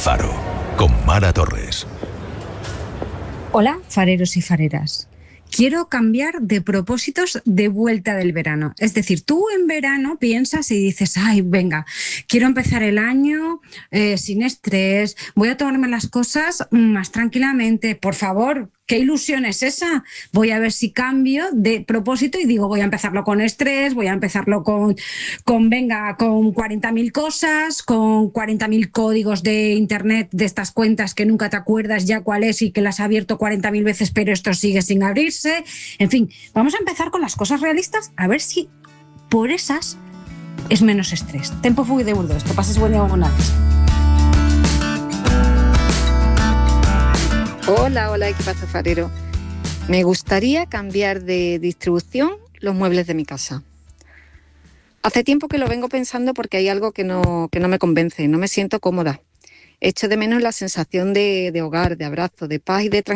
Faro, con Mara Torres. Hola, fareros y fareras. Quiero cambiar de propósitos de vuelta del verano. Es decir, tú en verano piensas y dices, ay, venga, quiero empezar el año sin estrés, voy a tomarme las cosas más tranquilamente. Por favor, ¿qué ilusión es esa? Voy a ver si cambio de propósito y digo, voy a empezarlo con estrés, voy a empezarlo con 40.000 cosas, con 40.000 códigos de internet de estas cuentas que nunca te acuerdas ya cuál es y que las has abierto 40.000 veces, pero esto sigue sin abrirse. En fin, vamos a empezar con las cosas realistas, a ver si por esas es menos estrés. Tempo fugui de burdo, que pases buen día con Alex. Hola, equipazo farero. Me gustaría cambiar de distribución los muebles de mi casa. Hace tiempo que lo vengo pensando porque hay algo que no me convence, no me siento cómoda. Echo de menos la sensación de hogar, de abrazo, de paz y de tranquilidad